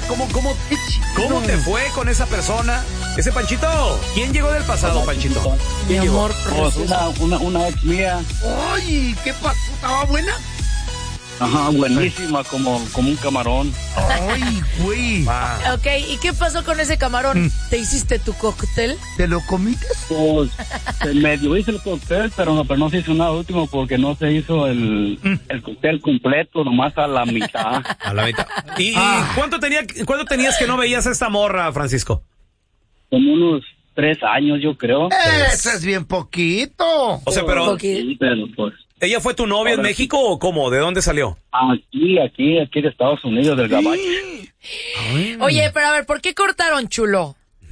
¿Cómo te fue con esa persona? Ese Panchito. ¿Quién llegó del pasado, Panchito? Mi amor, Una ex mía. Ay, ¿qué pasó? ¿Estaba buena? Ajá, buenísima, como un camarón. Ay, güey. Ok, ¿y qué pasó con ese camarón? ¿Te hiciste tu cóctel? ¿Te lo comiste? Pues, medio hice el cóctel, pero no se hizo nada último porque no se hizo el cóctel completo, nomás a la mitad. A la mitad. ¿Y cuánto tenías que no veías a esta morra, Francisco? Como unos 3 años, yo creo. Eso es bien poquito. O sea, pero... Sí, pero pues... ¿Ella fue tu novia en México o cómo? ¿De dónde salió? Aquí de Estados Unidos, del Gabacho. Oye, pero a ver, ¿por qué cortaron, chulo?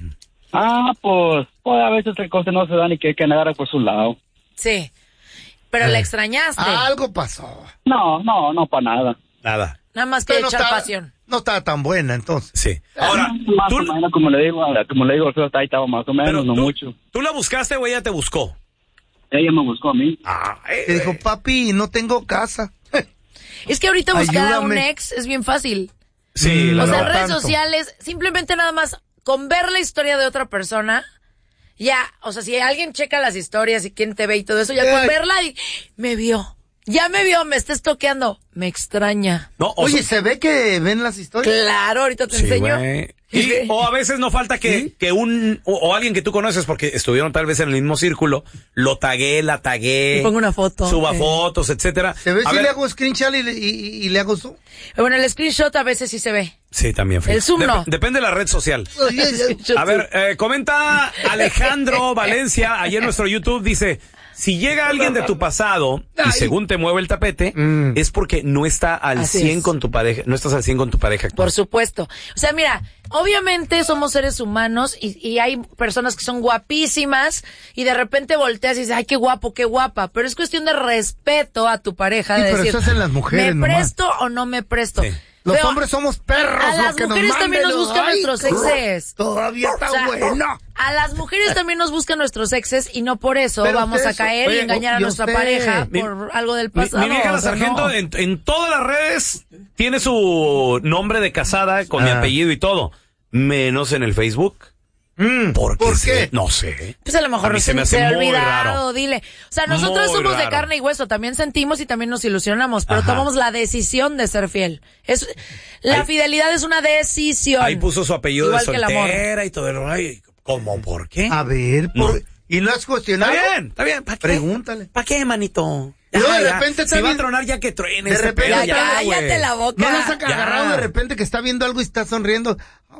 Pues a veces las cosas no se dan y que hay que nadar por su lado. Sí, pero la extrañaste. Algo pasó. No, para nada. Nada. Nada más que Pero echar pasión. No estaba tan buena, entonces. Sí. Ahora, Más o menos, como le digo, ahí estaba más o menos, no mucho. ¿Tú la buscaste o ella te buscó? Ella me buscó a mí. Te dijo, papi, no tengo casa. Es que ahorita buscar a un Ayúdame. ex es bien fácil. Sí, O sea, no redes tanto. sociales, simplemente nada más con ver la historia de otra persona, ya, o sea, si alguien checa las historias y quién te ve y todo eso, ya con verla y me vio, me está estoqueando, me extraña. No, Oye, ¿se ve que ven las historias? Claro, ahorita te sí, enseño. güey. O a veces no falta que o alguien que tú conoces, porque estuvieron tal vez en el mismo círculo, lo tagué, la tagué. Y pongo una foto. Suba fotos, etcétera. ¿Se ve A si ver, le hago screenshot y le hago zoom? Bueno, el screenshot a veces sí se ve. Sí, también. El Zoom no. Depende de la red social. A ver, comenta Alejandro Valencia, ayer en nuestro YouTube, dice... Si llega alguien de tu pasado y según te mueve el tapete, es porque no está al Así 100 es. con tu pareja, no estás al 100 con tu pareja actual. Por supuesto. O sea, mira, obviamente somos seres humanos y hay personas que son guapísimas y de repente volteas y dices, ay, qué guapo, qué guapa. Pero es cuestión de respeto a tu pareja. Sí, De pero decir, eso hacen las mujeres ¿me nomás. presto o no me presto? Sí. Los Pero hombres somos perros. a las lo que mujeres nos también nos manden, buscan ay, nuestros exes. Todavía está O sea, bueno. A las mujeres también nos buscan nuestros exes y no por eso Pero vamos a ustedes- caer y oye, engañar a yo nuestra sé. pareja Mi- por algo del Mi pasado. vieja la o sea, sargento no. en todas las redes tiene su nombre de casada con mi apellido y todo, menos en el Facebook. ¿Por qué? No sé. Pues a lo mejor A mí no se me hace ha muy olvidado, raro. dile. O sea, nosotros Muy somos de raro. carne y hueso, también sentimos y también nos ilusionamos, pero Ajá. tomamos la decisión de ser fiel. La fidelidad es una decisión. Ahí puso su apellido Igual de que el amor. soltera y todo el rollo. ¿Cómo? ¿Por qué? A ver, No. ¿y no has cuestionado? Está bien. ¿Para qué? Pregúntale. ¿Para qué, manito? Y luego de repente si va a también- tronar ya que truene. de ese repente pedo, está- Cállate güey. la boca. ¿No las ha Ya. agarrado de repente que está viendo algo y está sonriendo?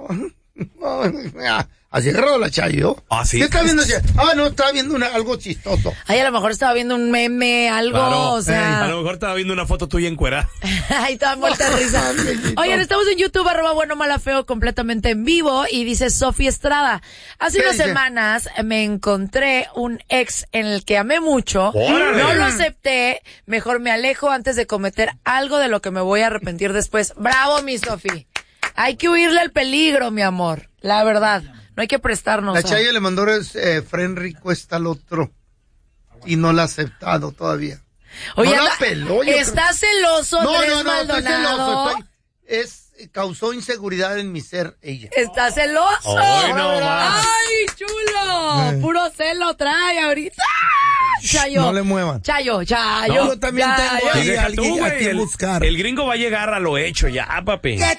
Así agarrado la Chayo. Ah, sí. ¿Qué está viendo? No, está viendo algo chistoso. Ay, a lo mejor estaba viendo un meme, algo, Claro. o sea. A lo mejor estaba viendo una foto tuya encuerada. Ahí estaba muerta de risa. Oigan, estamos en YouTube, @buenomala_feo, completamente en vivo, y dice Sofía Estrada. Hace ¿Qué unas dice? semanas me encontré un ex en el que amé mucho. ¡Órale! No lo acepté, mejor me alejo antes de cometer algo de lo que me voy a arrepentir después. Bravo, mi Sofi. Hay que huirle al peligro, mi amor. La verdad. No hay que prestarnos. La Chayo le mandó friend request al otro y no la ha aceptado todavía. Oye, no la anda- peló, yo ¿Estás celoso, Andrés estoy Maldonado? celoso. Causó inseguridad en mi ser ella. ¿Estás celoso? Ay, no más. ¡Ay, chulo! Puro celo trae ahorita. Chayo. No le muevan. Chayo. No, yo también tengo Sí, ahí deja alguien tú, a güey. quien buscar. El gringo va a llegar a lo hecho ya, papi.